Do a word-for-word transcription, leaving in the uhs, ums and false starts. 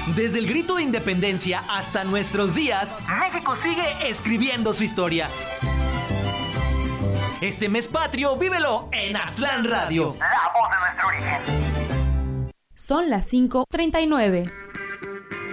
Desde el grito de independencia hasta nuestros días, México sigue escribiendo su historia. Este mes patrio, vívelo en Aztlán Radio. La voz de nuestro origen. Son las cinco treinta y nueve.